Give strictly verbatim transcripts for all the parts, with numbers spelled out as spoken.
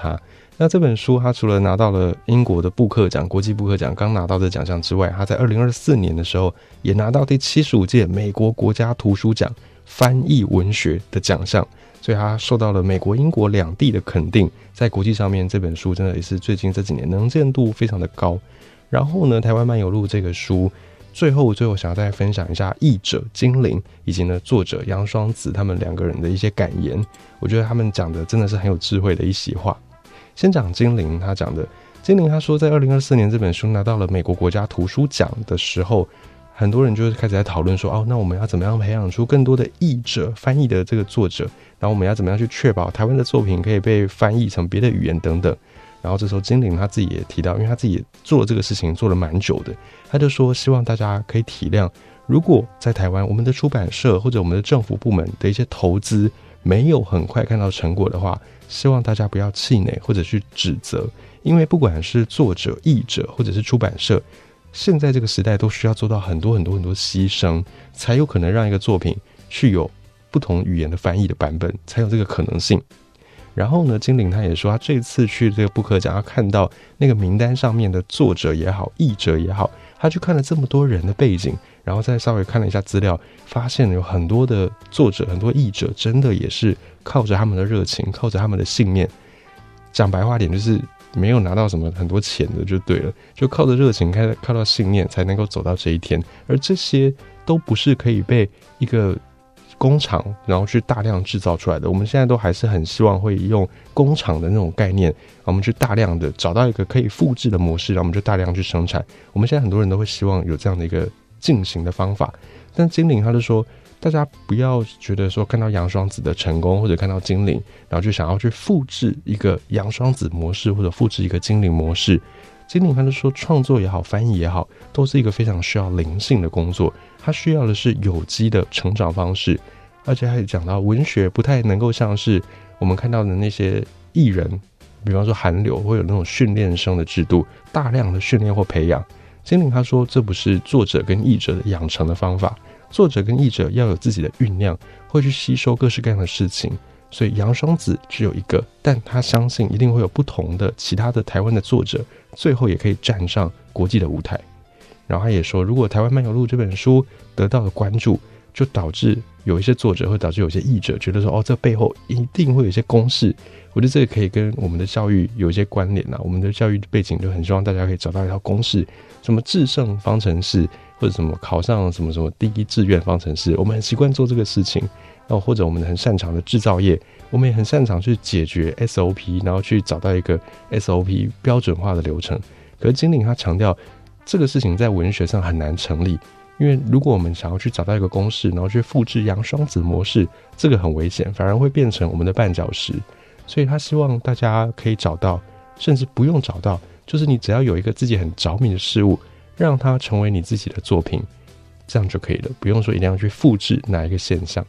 他。那这本书他除了拿到了英国的布克奖国际布克奖刚拿到的奖项之外，他在二零二四年的时候也拿到第七十五届美国国家图书奖翻译文学的奖项，所以他受到了美国英国两地的肯定，在国际上面这本书真的也是最近这几年能见度非常的高。然后呢，台湾漫游录这个书最后最后想要再分享一下译者金玲以及呢作者杨双子他们两个人的一些感言，我觉得他们讲的真的是很有智慧的一席话。先讲金玲他讲的，金玲他说在二零二四年这本书拿到了美国国家图书奖的时候，很多人就开始在讨论说，哦，那我们要怎么样培养出更多的译者翻译的这个作者，然后我们要怎么样去确保台湾的作品可以被翻译成别的语言等等。然后这时候金玲他自己也提到，因为他自己也做了这个事情做了蛮久的，他就说希望大家可以体谅，如果在台湾我们的出版社或者我们的政府部门的一些投资没有很快看到成果的话，希望大家不要气馁或者去指责，因为不管是作者、译者或者是出版社，现在这个时代都需要做到很多很多很多牺牲，才有可能让一个作品去有不同语言的翻译的版本，才有这个可能性。然后呢，金玲他也说，他这次去这个布克奖，他看到那个名单上面的作者也好、译者也好，他去看了这么多人的背景，然后再稍微看了一下资料，发现有很多的作者、很多译者，真的也是靠着他们的热情，靠着他们的信念，讲白话点就是没有拿到什么很多钱的就对了，就靠着热情，靠到信念才能够走到这一天。而这些都不是可以被一个工厂然后去大量制造出来的，我们现在都还是很希望会用工厂的那种概念，我们去大量的找到一个可以复制的模式，然后我们就大量去生产。我们现在很多人都会希望有这样的一个进行的方法，但金玲他就说，大家不要觉得说看到杨双子的成功，或者看到金玲然后就想要去复制一个杨双子模式，或者复制一个金玲模式。金玲他就说，创作也好，翻译也好，都是一个非常需要灵性的工作，它需要的是有机的成长方式。而且他也讲到，文学不太能够像是我们看到的那些艺人，比方说韩流会有那种训练生的制度，大量的训练或培养。金玲他说，这不是作者跟译者的养成的方法，作者跟译者要有自己的酝酿，会去吸收各式各样的事情。所以杨双子只有一个，但他相信一定会有不同的其他的台湾的作者，最后也可以站上国际的舞台。然后他也说，如果台湾漫游录这本书得到了关注，就导致有一些作者，会导致有一些译者觉得说，哦，这背后一定会有一些公式。我觉得这个可以跟我们的教育有一些关联啊。我们的教育背景就很希望大家可以找到一套公式，什么制胜方程式，或者什么考上什么什么第一志愿方程式，我们很习惯做这个事情。然后或者我们很擅长的制造业，我们也很擅长去解决 S O P， 然后去找到一个 S O P 标准化的流程。可是金玲他强调，这个事情在文学上很难成立，因为如果我们想要去找到一个公式，然后去复制杨双子模式，这个很危险，反而会变成我们的绊脚石。所以他希望大家可以找到，甚至不用找到，就是你只要有一个自己很着迷的事物，让它成为你自己的作品，这样就可以了，不用说一定要去复制哪一个现象。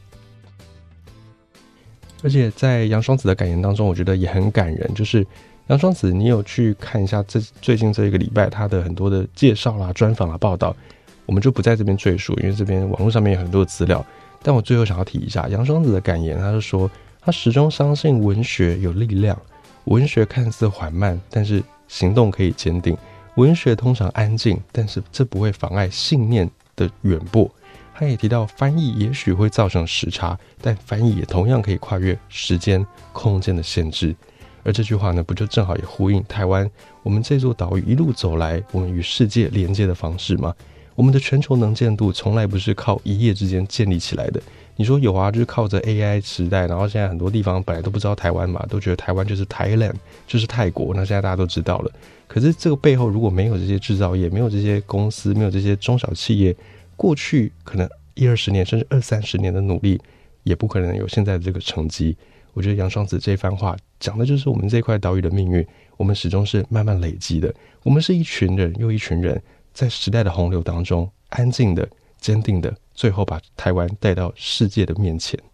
而且在杨双子的感言当中，我觉得也很感人，就是杨双子你有去看一下这最近这一个礼拜他的很多的介绍啦、专访啦、报道，我们就不在这边赘述，因为这边网络上面有很多的资料。但我最后想要提一下杨双子的感言，他就说他始终相信文学有力量，文学看似缓慢，但是行动可以坚定，文学通常安静，但是这不会妨碍信念的远播。他也提到，翻译也许会造成时差，但翻译也同样可以跨越时间、空间的限制。而这句话呢，不就正好也呼应台湾我们这座岛屿一路走来，我们与世界连接的方式吗？我们的全球能见度从来不是靠一夜之间建立起来的。你说有啊，就是靠着 A I 时代，然后现在很多地方本来都不知道台湾嘛，都觉得台湾就是 Thailand， 就是泰国，那现在大家都知道了。可是这个背后如果没有这些制造业，没有这些公司，没有这些中小企业，过去可能一二十年甚至二三十年的努力，也不可能有现在的这个成绩。我觉得杨双子这番话讲的就是我们这块岛屿的命运，我们始终是慢慢累积的，我们是一群人又一群人，在时代的洪流当中安静的、坚定的，最后把台湾带到世界的面前。